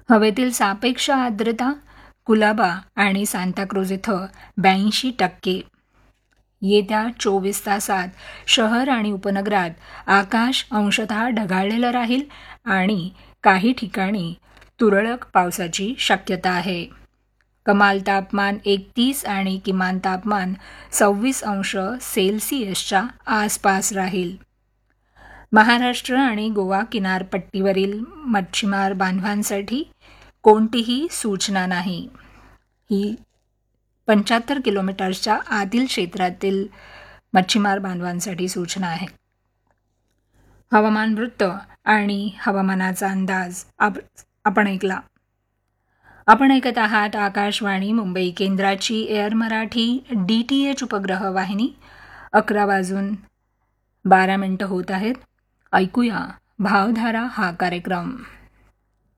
हवेतील सापेक्ष आर्द्रता कुलाबा आणि सांताक्रूज इथं 82%. येत्या 24 तासात शहर आणि उपनगरात आकाश अंशतः ढगाळलेलं राहील आणि काही ठिकाणी तुरळक पावसाची शक्यता आहे. कमाल तापमान 31 आणि किमान तापमान 26°C आसपास राहील. महाराष्ट्र आणि गोवा किनारपट्टीवरील मच्छीमार बांधवांसाठी कोणतीही सूचना नाही. ही 75 किलोमीटर्सच्या आतील क्षेत्रातील मच्छीमार बांधवांसाठी सूचना आहे. हवामान वृत्त आणि हवामानाचा अंदाज आपण ऐकला. आपण ऐकत आहात आकाशवाणी मुंबई केंद्राची एअर मराठी DTH उपग्रह वाहिनी. 11:12 होत आहेत. ऐकूया भावधारा हा कार्यक्रम.